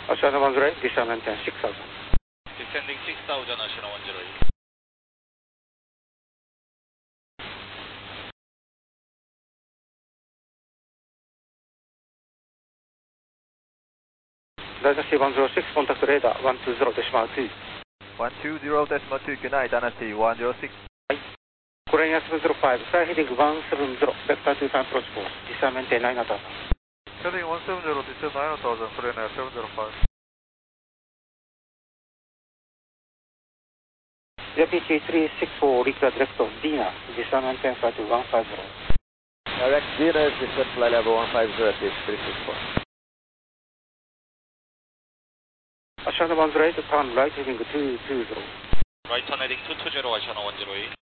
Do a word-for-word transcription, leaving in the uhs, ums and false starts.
Oceano one zero eight, descend maintain six thousand. Descending six thousand, Oceano one zero eight. Dynasty one zero six, contact radar one two zero decimal two. one two zero decimal two, good night, Dynasty one zero six. Korean seven zero five, fly heading one seven zero, vector two time approach course, descend maintain nine thousand. Heading one seven zero, descend nine thousand, Korean seven zero five. J P T three six four, request direct of Dina, descend maintain flight to one five zero. Direct Dina, descend flight level one five zero, three six four. Oceano one zero eight, turn right heading two two zero. Right turn heading two two zero, Oceano one zero eight.